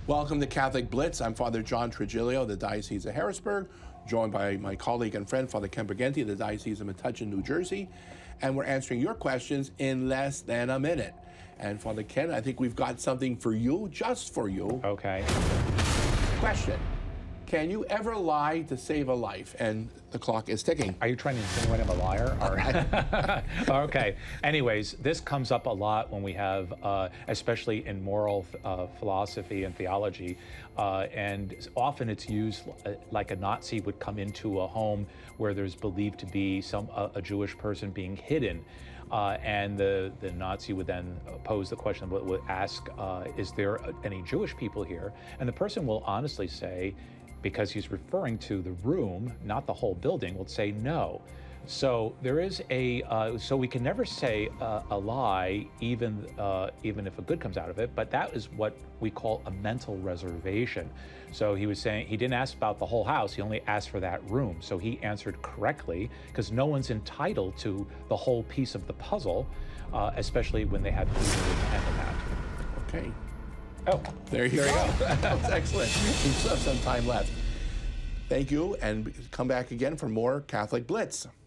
Welcome to Catholic Blitz. I'm Father John Trigilio, the Diocese of Harrisburg, joined by my colleague and friend, Father Ken Briganti, the Diocese of Metuchen, New Jersey. And we're answering your questions in less than a minute. And Father Ken, I think we've got something for you, just for you. Okay. Question. Can you ever lie to save a life? And the clock is ticking. Are you trying to insinuate I'm a liar? Or... Okay. Anyways, this comes up a lot when we have, especially in moral philosophy and theology, and often it's used like a Nazi would come into a home where there's believed to be a Jewish person being hidden. And the Nazi would then pose the question, would ask, is there any Jewish people here? And the person will honestly say, because he's referring to the room, not the whole building, will say no. So there is so we can never say a lie, even if a good comes out of it, but that is what we call a mental reservation. So he was saying, he didn't ask about the whole house, he only asked for that room. So he answered correctly, because no one's entitled to the whole piece of the puzzle, especially when they have easily handled that. Okay. Oh, there you go. That was excellent. We still have some time left. Thank you, and come back again for more Catholic Blitz.